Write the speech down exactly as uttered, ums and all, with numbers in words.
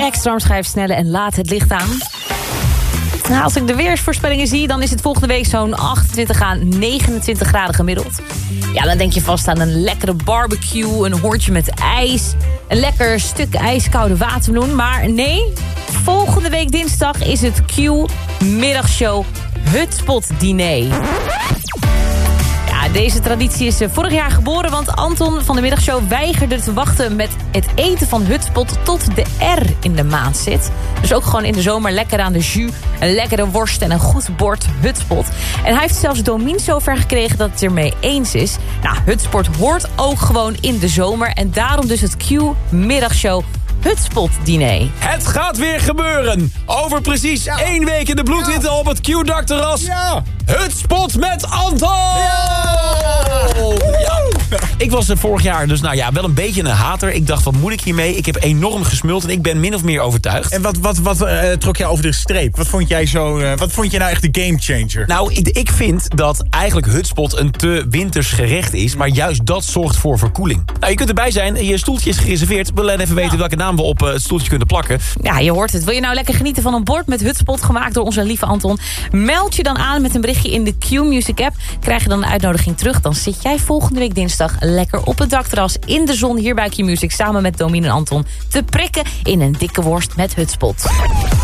extra warm, schrijf snellen en laat het licht aan. Nou, als ik de weersvoorspellingen zie, dan is het volgende week zo'n achtentwintig à negenentwintig graden gemiddeld. Ja, dan denk je vast aan een lekkere barbecue, een hoortje met ijs, een lekker stuk ijskoude watermeloen. Maar nee, volgende week dinsdag is het Q-middagshow Hutspot diner. Ja, deze traditie is vorig jaar geboren, want Anton van de middagshow weigerde te wachten met het eten van Hutspot tot de R in de maand zit. Dus ook gewoon in de zomer lekker aan de jus, een lekkere worst en een goed bord Hutspot. En hij heeft zelfs Domien zover gekregen dat het ermee eens is. Nou, Hutspot hoort ook gewoon in de zomer en daarom dus het Q-middagshow Hutspot diner. Het gaat weer gebeuren. Over precies ja. één week in de bloedhitte ja. op het Q-dak-terras. Ja. Hutspot met Anton! Ja. Ja. Ik was er vorig jaar dus nou ja, wel een beetje een hater. Ik dacht, wat moet ik hiermee? Ik heb enorm gesmuld en ik ben min of meer overtuigd. En wat, wat, wat uh, trok jij over de streep? Wat vond jij zo? Uh, wat vond je nou echt de gamechanger? Nou, ik, ik vind dat eigenlijk Hutspot een te winters gerecht is. Maar juist dat zorgt voor verkoeling. Nou, je kunt erbij zijn. Je stoeltje is gereserveerd. We willen even weten ja. welke naam we op uh, het stoeltje kunnen plakken. Ja, je hoort het. Wil je nou lekker genieten van een bord met Hutspot gemaakt door onze lieve Anton? Meld je dan aan met een berichtje in de Q-Music app. Krijg je dan een uitnodiging terug. Dan zit jij volgende week dinsdag lekker op het dakterras in de zon hier bij Q-Music samen met Domien en Anton te prikken in een dikke worst met Hutspot.